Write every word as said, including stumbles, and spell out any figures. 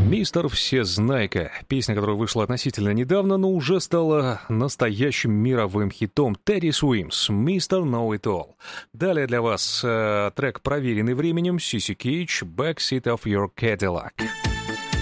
Мистер Всезнайка. Песня, которая вышла относительно недавно, но уже стала настоящим мировым хитом. Teddy Swims, мистер Know It All. Далее для вас э, трек, проверенный временем, Сиси Кейдж, Backseat of Your Cadillac.